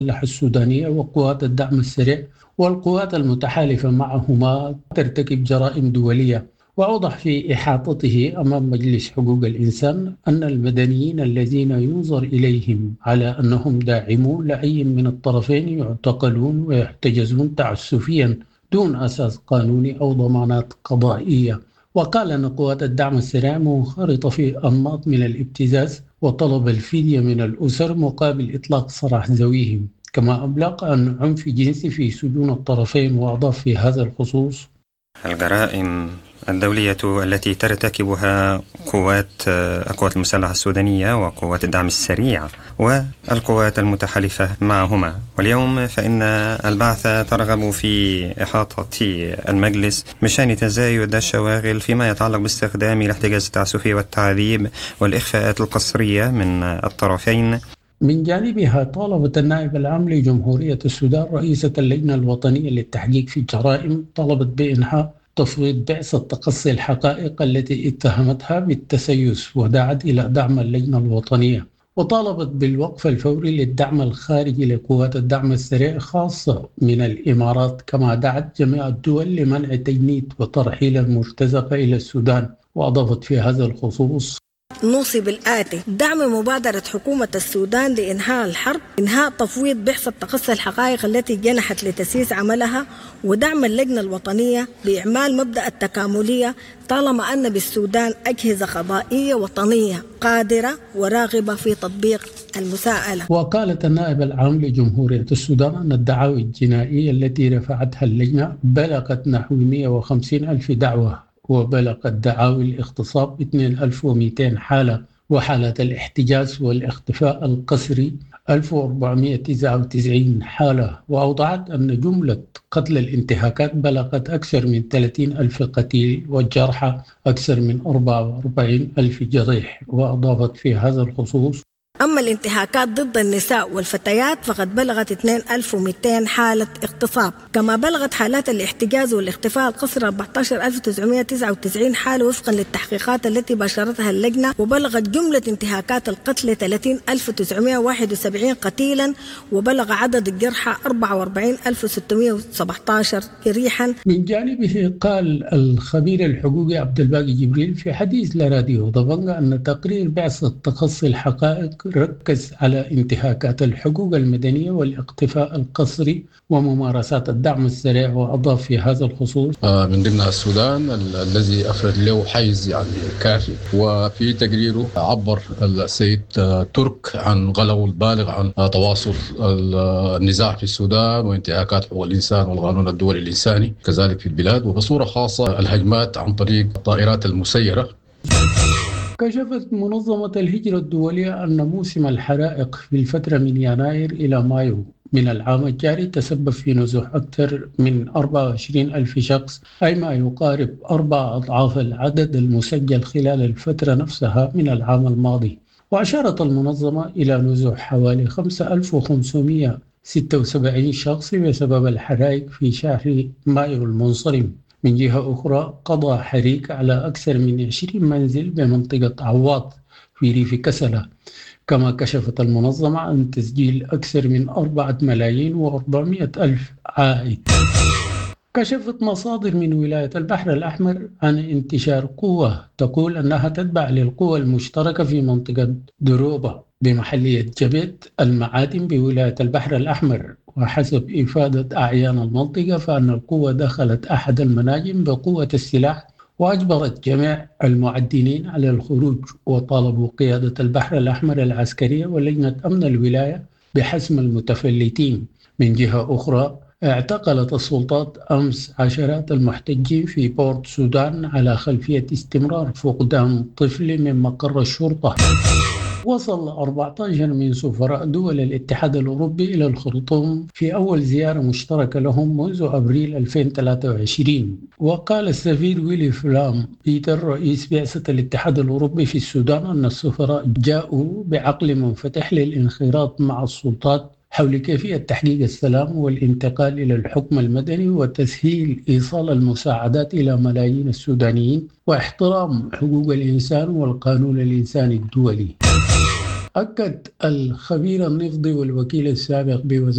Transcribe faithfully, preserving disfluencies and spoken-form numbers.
السودانية وقوات الدعم السريع والقوات المتحالفة معهما ترتكب جرائم دولية. وأوضح في إحاطته أمام مجلس حقوق الإنسان أن المدنيين الذين ينظر إليهم على أنهم داعمون لأي من الطرفين يعتقلون ويحتجزون تعسفيا دون أساس قانوني أو ضمانات قضائية. وقال أن قوات الدعم السريع منخرطة في أنماط من الابتزاز وطلب الفدية من الأسر مقابل إطلاق سراح ذويهم، كما أبلغ عن عنف جنسي في سجون الطرفين. وأضاف في هذا الخصوص: الجرائم الدولية التي ترتكبها قوات القوات المسلحة السودانية وقوات الدعم السريع والقوات المتحالفة معهما. واليوم فإن البعث ترغب في إحاطة المجلس بشأن تزايد الشواغل فيما يتعلق باستخدام الاحتجاز التعسفي والتعذيب والإخفاءات القسرية من الطرفين. من جانبها طالبت النائب العام لجمهورية السودان رئيسة اللجنة الوطنية للتحقيق في الجرائم طلبت بإنهاء تفويض بعثة تقصي الحقائق التي اتهمتها بالتسيس، ودعت إلى دعم اللجنة الوطنية، وطالبت بالوقف الفوري للدعم الخارجي لقوات الدعم السريع خاصة من الإمارات، كما دعت جميع الدول لمنع تجنيد وترحيل المرتزقة إلى السودان. وأضافت في هذا الخصوص: نوصي بالآتي: دعم مبادرة حكومة السودان لإنهاء الحرب، إنهاء تفويض بعثة تقصي الحقائق التي جنحت لتسييس عملها، ودعم اللجنة الوطنية بإعمال مبدأ التكاملية طالما أن بالسودان أجهزة قضائية وطنية قادرة وراغبة في تطبيق المساءلة. وقالت النائب العام لجمهورية السودان أن الدعاوى الجنائية التي رفعتها اللجنة بلغت نحو مئة وخمسين ألف دعوة، وبلغت دعاوى الاغتصاب اثنين آلاف ومئتين حالة، وحالات الاحتجاز والاختفاء القسري ألف وأربعمئة وتسعة وتسعين حالة. وأوضحت أن جملة قتل الانتهاكات بلغت أكثر من ثلاثين ألف قتيل والجرحى أكثر من أربعة وأربعين ألف جريح. وأضافت في هذا الخصوص: أما الانتهاكات ضد النساء والفتيات فقد بلغت اثنين آلاف ومئتين حالة اغتصاب، كما بلغت حالات الاحتجاز والاختفاء القسري أربعة عشر ألف وتسعمئة وتسعة وتسعين حالة وفقا للتحقيقات التي باشرتها اللجنة، وبلغت جملة انتهاكات القتل ثلاثين ألف وتسعمئة وواحد وسبعين قتيلا، وبلغ عدد الجرحى أربعة وأربعين ألف وستمئة وسبعة عشر جريحا. من جانبه قال الخبير الحقوقي عبد الباقي جبريل في حديث لراديو ضبنجة أن تقرير بعثة تقصي الحقائق ركز على انتهاكات الحقوق المدنية والاختفاء القسري وممارسات الدعم السريع. وأضاف في هذا الخصوص: من ضمنها السودان الذي أفرد له حيز يعني كافي. وفي تقريره عبر السيد ترك عن غلو البالغ عن تواصل النزاع في السودان وانتهاكات حقوق الإنسان والقانون الدولي الإنساني كذلك في البلاد، وبصورة خاصة الهجمات عن طريق الطائرات المسيرة. كشفت منظمة الهجرة الدولية أن موسم الحرائق في الفترة من يناير إلى مايو من العام الجاري تسبب في نزوح أكثر من أربعة وعشرين ألف شخص، أي ما يقارب أربع أضعاف العدد المسجل خلال الفترة نفسها من العام الماضي. وأشارت المنظمة إلى نزوح حوالي خمسة آلاف وخمسمئة وستة وسبعين شخص بسبب الحرائق في شهر مايو المنصرم. من جهة أخرى قضى حريق على أكثر من عشرين منزل بمنطقة عواط في ريف كسلة. كما كشفت المنظمة عن تسجيل أكثر من أربعة ملايين وأربعمئة ألف عائد. كشفت مصادر من ولاية البحر الأحمر عن انتشار قوة تقول أنها تتبع للقوى المشتركة في منطقة دروبة بمحلية جبت المعادن بولاية البحر الأحمر. وحسب إفادة أعيان المنطقة فإن القوة دخلت أحد المناجم بقوة السلاح وأجبرت جميع المعدنين على الخروج، وطالبوا قيادة البحر الأحمر العسكرية ولجنة أمن الولاية بحسم المتفلتين. من جهة أخرى اعتقلت السلطات أمس عشرات المحتجين في بورت سودان على خلفية استمرار فقدان طفل من مقر الشرطة. وصل أربعة عشر من سفراء دول الاتحاد الأوروبي إلى الخرطوم في أول زيارة مشتركة لهم منذ أبريل ألفين وثلاثة وعشرين. وقال السفير ويلي فلام بيتر رئيس بعثة الاتحاد الأوروبي في السودان أن السفراء جاءوا بعقل منفتح للانخراط مع السلطات حول كيفية تحقيق السلام والانتقال إلى الحكم المدني وتسهيل إيصال المساعدات إلى ملايين السودانيين واحترام حقوق الإنسان والقانون الإنساني الدولي. أكد الخبير النفطي والوكيل السابق بوزارة